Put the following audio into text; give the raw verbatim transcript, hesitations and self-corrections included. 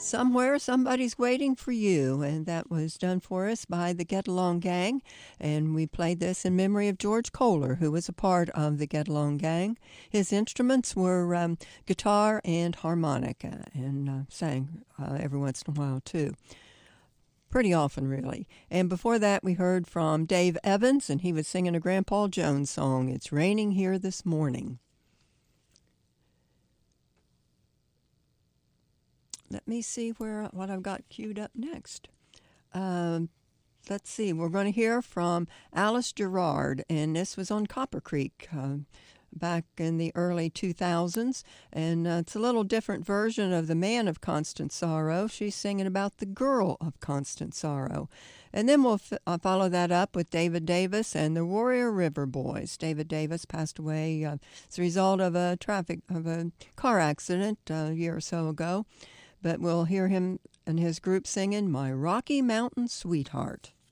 Somewhere Somebody's Waiting for You, and that was done for us by the Get Along Gang, and we played this in memory of George Kohler, who was a part of the Get Along Gang. His instruments were um, guitar and harmonica, and uh, sang uh, every once in a while too. Pretty often, really. And before that, we heard from Dave Evans, and he was singing a Grandpa Jones song, It's Raining Here This Morning. Let me see where what I've got queued up next. Um, let's see. We're going to hear from Alice Gerard, and this was on Copper Creek uh, back in the early two thousands. And uh, it's a little different version of The Man of Constant Sorrow. She's singing about the Girl of Constant Sorrow. And then we'll f- uh, follow that up with David Davis and the Warrior River Boys. David Davis passed away uh, as a result of a traffic of a car accident uh, a year or so ago. But we'll hear him and his group singing My Rocky Mountain Sweetheart.